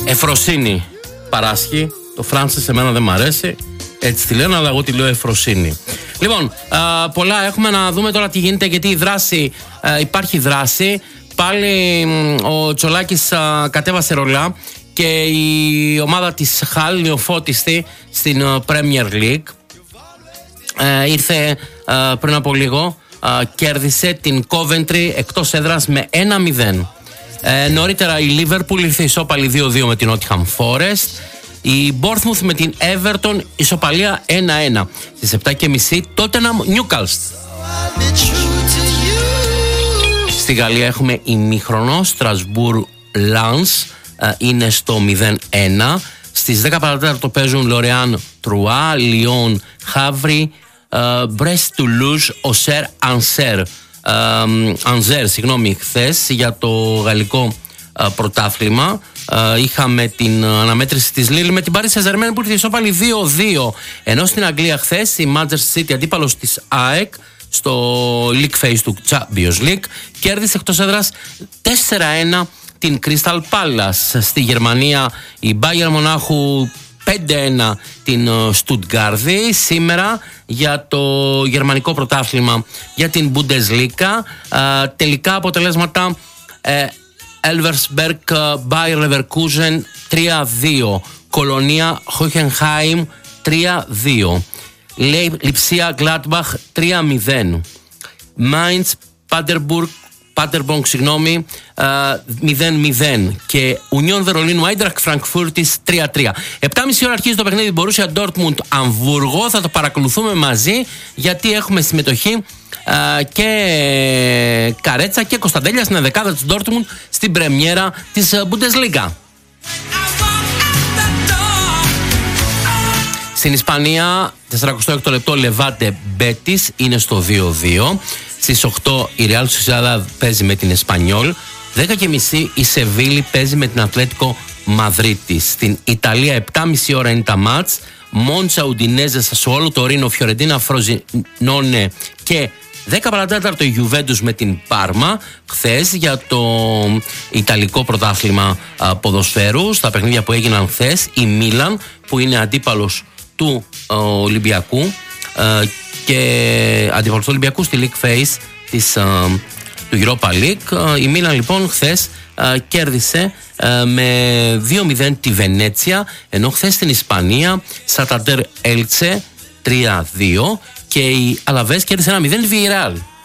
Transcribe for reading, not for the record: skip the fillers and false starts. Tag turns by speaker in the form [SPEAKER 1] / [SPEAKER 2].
[SPEAKER 1] Εφροσύνη παράσχει. Το Φράνσις εμένα δεν μ' αρέσει. Έτσι τη λένε, αλλά εγώ τη λέω Εφροσύνη. Λοιπόν, πολλά έχουμε να δούμε τώρα τι γίνεται, γιατί η δράση, υπάρχει δράση. Πάλι ο Τσολάκης κατέβασε ρολά και η ομάδα της Χαλ νεοφώτιστη στην Premier League ήρθε πριν από λίγο, κέρδισε την Coventry εκτός έδρας με 1-0. Νωρίτερα η Liverpool ήρθε ισόπαλη 2-2 με την Nottingham Forest. Η Bournemouth με την Everton ισοπαλία 1-1. Στις 7.30 Tottenham Newcastle. Στη Γαλλία έχουμε ημίχρονο. Strasbourg Lens είναι στο 0-1. Στις 10 παρατέταρτο παίζουν Lorient Troyes, Lyon Havre, Brest Toulouse, Auxerre Angers, συγγνώμη, χθες για το γαλλικό πρωτάθλημα. Είχαμε την αναμέτρηση της Lille με την Paris Saint-Germain που ήρθε ισόπαλη 2-2. Ενώ στην Αγγλία χθες η Manchester City, αντίπαλος της ΑΕΚ στο League Phase του Champions League, κέρδισε εκτός έδρας 4-1 την Crystal Palace. Στη Γερμανία η Bayern Μονάχου 5-1 την Στουτγκάρδη. Σήμερα για το γερμανικό πρωτάθλημα, για την Bundesliga, τελικά αποτελέσματα: Elversberg Bayer Leverkusen 3-2, Κολονία Hoffenheim 3-2, Λιψία Gladbach 3-0, Mainz Paderborn 0-0 και Union Βερολίνου Eintracht Frankfurt 3-3. 7.30 ώρα αρχίζει το παιχνίδι Borussia Dortmund Αμβούργο. Θα το παρακολουθούμε μαζί, γιατί έχουμε συμμετοχή και Καρέτσα και Κωνσταντέλια στην δεκάδα της Dortmund στην πρεμιέρα της Bundesliga. Στην Ισπανία 46 λεπτό Levante Betis είναι στο 2-2. Στις 8 η Real Sociedad παίζει με την Espanyol. 10.30 η Σεβίλη παίζει με την Ατλέτικο Μαδρίτης. Στην Ιταλία 7.30 ώρα είναι τα μάτς. Μόντσα Ουντινέζε Σασουόλο, Τωρίνο Φιωρεντίνα Φροζινόνε και 10 παρατέταρτο η Juventus με την Πάρμα. Χθες για το Ιταλικό πρωτάθλημα ποδοσφαίρου, στα παιχνίδια που έγιναν χθες, η Μίλαν που είναι αντίπαλος του Ολυμπιακού και αντίπαλος του Ολυμπιακού στη League Phase του Europa League. Η Μίλαν λοιπόν χθες κέρδισε με 2-0 τη Βενέτσια, ενώ χθες στην Ισπανία Σαταντέρ Έλτσε 3-2 και η Αλαβές κέρδισε 1-0 τη Villarreal.